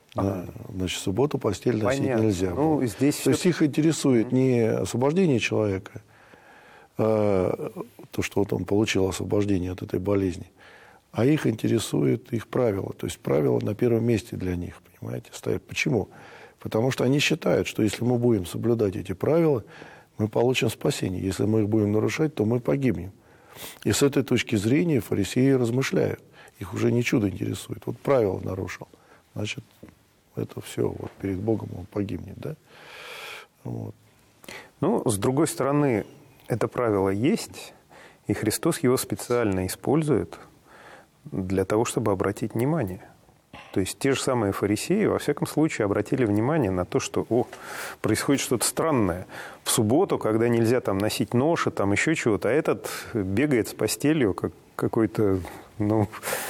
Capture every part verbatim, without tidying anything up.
Ага. Значит, в субботу постель носить Понятно. нельзя. Ну, здесь То все... есть их интересует не освобождение человека, а то, что вот он получил освобождение от этой болезни, а их интересует их правила. То есть правила на первом месте для них, понимаете, стоят. Почему? Потому что они считают, что если мы будем соблюдать эти правила, мы получим спасение. Если мы их будем нарушать, то мы погибнем. И с этой точки зрения фарисеи размышляют. Их уже не чудо интересует. Вот правила нарушил, значит, это все, вот перед Богом он погибнет, да? Вот. Ну, с другой стороны, это правило есть, и Христос его специально использует для того, чтобы обратить внимание. То есть те же самые фарисеи, во всяком случае, обратили внимание на то, что о, происходит что-то странное. В субботу, когда нельзя там носить ноши, там еще чего-то, а этот бегает с постелью, как какой-то, ну...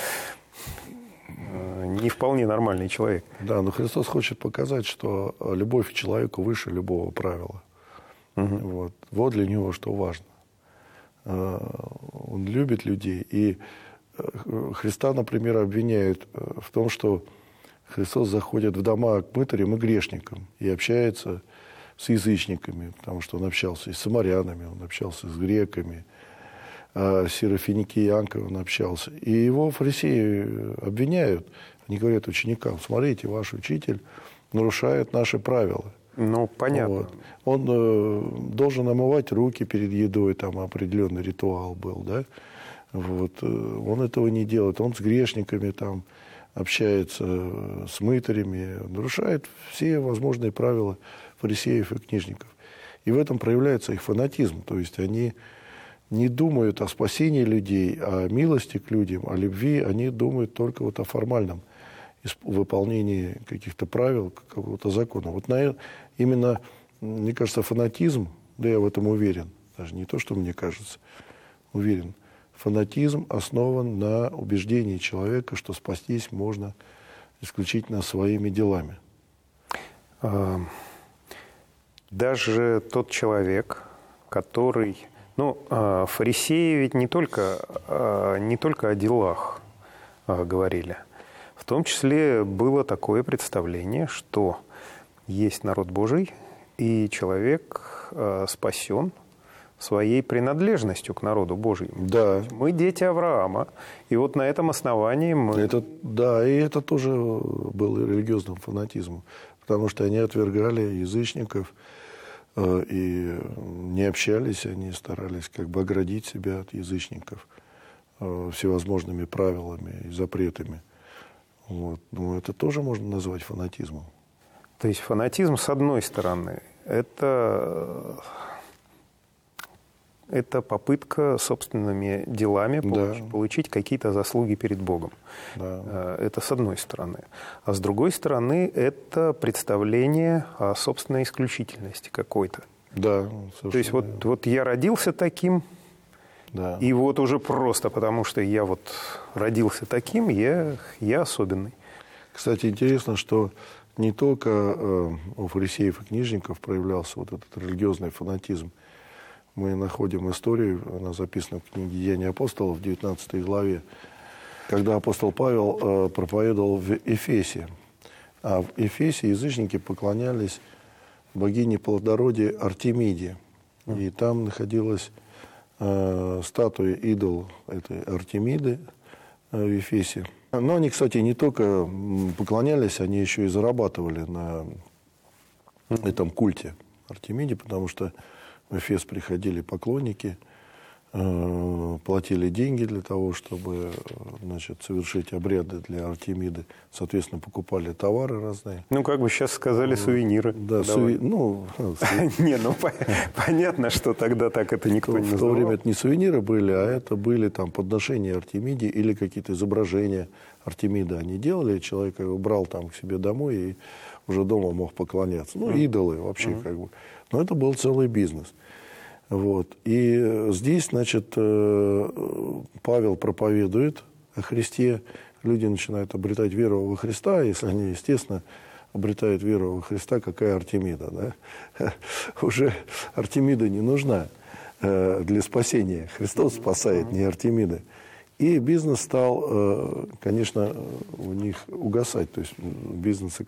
не вполне нормальный человек. Да, но Христос хочет показать, что любовь к человеку выше любого правила. Угу. Вот. Вот для него что важно. Он любит людей. И Христа, например, обвиняют в том, что Христос заходит в дома к мытарям и грешникам и общается с язычниками, потому что он общался и с самарянами, он общался с греками, с сирофиникиянкой он общался. И его фарисеи обвиняют. Они говорят ученикам: смотрите, ваш учитель нарушает наши правила. Ну, понятно. Вот. Он э, должен омывать руки перед едой, там определенный ритуал был, да? Вот. Он этого не делает. Он с грешниками там общается, с мытарями, нарушает все возможные правила фарисеев и книжников. И в этом проявляется их фанатизм. То есть они не думают о спасении людей, о милости к людям, о любви. Они думают только вот о формальном выполнении каких-то правил, какого-то закона. Вот на, именно, мне кажется, фанатизм, да я в этом уверен, даже не то, что мне кажется, уверен, фанатизм основан на убеждении человека, что спастись можно исключительно своими делами. Даже тот человек, который... Ну, фарисеи ведь не только, не только о делах говорили. В том числе было такое представление, что есть народ Божий, и человек спасен своей принадлежностью к народу Божьему. Да. Мы дети Авраама, и вот на этом основании мы... Это, да, и это тоже был религиозным фанатизмом, потому что они отвергали язычников э, и не общались, они старались как бы оградить себя от язычников э, всевозможными правилами и запретами. Вот. Ну, это тоже можно назвать фанатизмом. То есть фанатизм, с одной стороны, это... Это попытка собственными делами получить, да. получить какие-то заслуги перед Богом. Да. Это с одной стороны. А с другой стороны, это представление о собственной исключительности какой-то. Да, То есть вот, вот я родился таким, да. и вот уже просто потому, что я вот родился таким, я, я особенный. Кстати, интересно, что не только э, у фарисеев и книжников проявлялся вот этот религиозный фанатизм. Мы находим историю, она записана в книге «Деяния апостолов» в девятнадцатой главе, когда апостол Павел э, проповедовал в Эфесе. А в Эфесе язычники поклонялись богине плодородия Артемиде. И там находилась э, статуя идола этой Артемиды э, в Эфесе. Но они, кстати, не только поклонялись, они еще и зарабатывали на этом культе Артемиде, потому что в Эфес приходили поклонники, э, платили деньги для того, чтобы, значит, совершить обряды для Артемиды. Соответственно, покупали товары разные. Ну, как бы сейчас сказали, сувениры. Да, суви... ну... Не, ну, понятно, что тогда так это никто не называл. В то время это не сувениры были, а это были там подношения Артемиде или какие-то изображения Артемиды они делали. Человек его брал там к себе домой и уже дома мог поклоняться. Ну, идолы вообще как бы. Но это был целый бизнес. Вот. И здесь, значит, Павел проповедует о Христе. Люди начинают обретать веру во Христа, если они, естественно, обретают веру во Христа, какая Артемида. Да? Уже Артемида не нужна для спасения. Христос спасает, не Артемида. И бизнес стал, конечно, у них угасать. То есть бизнес